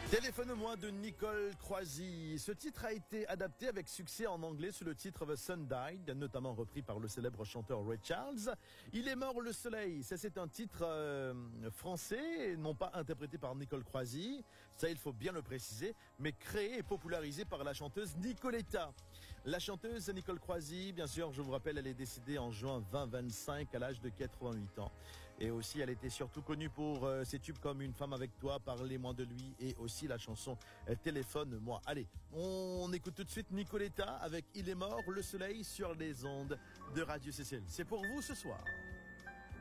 Téléphone-moi de Nicole Croisy. Ce titre a été adapté avec succès en anglais sous le titre The Sun Died, notamment repris par le célèbre chanteur Ray Charles. Il est mort le soleil. Ça, c'est un titre français, non pas interprété par Nicole Croisy. Ça, il faut bien le préciser, mais créé et popularisé par la chanteuse Nicoletta. La chanteuse Nicole Croisy, bien sûr, je vous rappelle, elle est décédée en juin 2025 à l'âge de 88 ans. Et aussi, elle était surtout connue pour ses tubes comme Une femme avec toi, Parlez-moi de lui et aussi la chanson Téléphone-moi. Allez, on écoute tout de suite Nicoletta avec Il est mort, le soleil sur les ondes de Radio CCL. C'est pour vous ce soir.